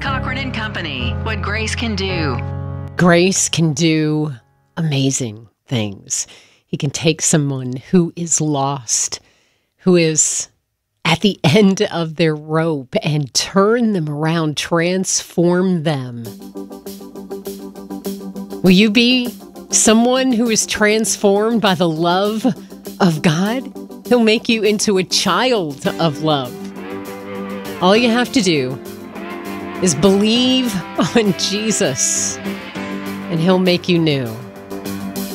Cochran and Company, what grace can do. Grace can do amazing things. He can take someone who is lost, who is at the end of their rope, and turn them around, transform them. Will you be someone who is transformed by the love of God? He'll make you into a child of love. All you have to do is believe on Jesus, and He'll make you new.